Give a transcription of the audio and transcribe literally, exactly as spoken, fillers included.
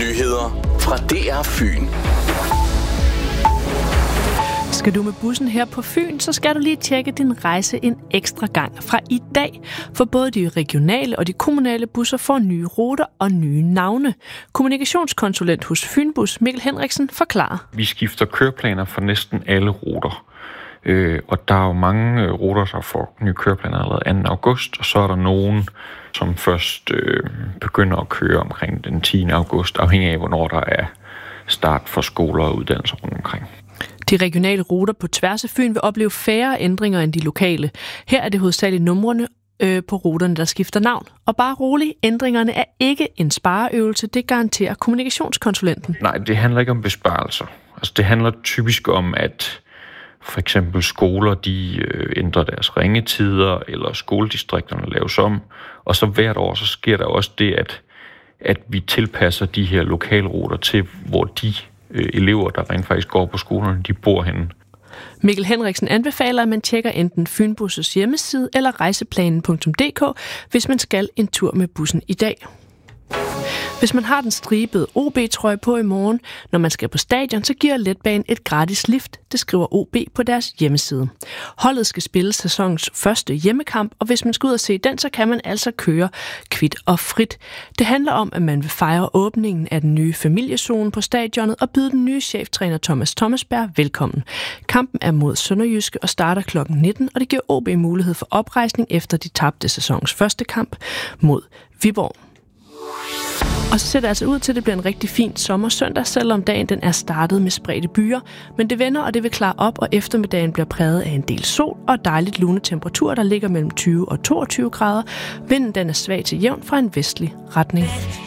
Nyheder fra D R Fyn. Skal du med bussen her på Fyn, så skal du lige tjekke din rejse en ekstra gang fra i dag. For både de regionale og de kommunale busser får nye ruter og nye navne. Kommunikationskonsulent hos Fynbus, Mikkel Henriksen, forklarer. Vi skifter køreplaner for næsten alle ruter. Øh, og der er jo mange ruter, der får nye køreplaner allerede anden august, og så er der nogen, som først øh, begynder at køre omkring den tiende august, afhængig af, hvornår der er start for skoler og uddannelser rundt omkring. De regionale ruter på tværs af Fyn vil opleve færre ændringer end de lokale. Her er det hovedsageligt numrene øh, på ruterne, der skifter navn. Og bare rolig, ændringerne er ikke en spareøvelse, det garanterer kommunikationskonsulenten. Nej, det handler ikke om besparelser. Altså, det handler typisk om, at for eksempel skoler, de øh, ændrer deres ringetider, eller skoledistrikterne laves om. Og så hvert år, så sker der også det, at, at vi tilpasser de her lokalruter til, hvor de øh, elever, der rent faktisk går på skolerne, de bor henne. Mikkel Henriksen anbefaler, at man tjekker enten Fynbus' hjemmeside eller rejseplanen punktum d k, hvis man skal en tur med bussen i dag. Hvis man har den stribede O B-trøje på i morgen, når man skal på stadion, så giver letbanen et gratis lift, det skriver O B på deres hjemmeside. Holdet skal spille sæsonens første hjemmekamp, og hvis man skal ud og se den, så kan man altså køre kvit og frit. Det handler om, at man vil fejre åbningen af den nye familiezone på stadionet og byde den nye cheftræner Thomas Thomasberg velkommen. Kampen er mod Sønderjyske og starter klokken nitten, og det giver O B mulighed for oprejsning efter de tabte sæsonens første kamp mod Viborg. Og så ser det altså ud til, at det bliver en rigtig fin sommersøndag, selvom dagen den er startet med spredte byer. Men det vender, og det vil klare op, og eftermiddagen bliver præget af en del sol og dejligt lune temperaturer, der ligger mellem tyve og toogtyve grader. Vinden den er svag til jævn fra en vestlig retning.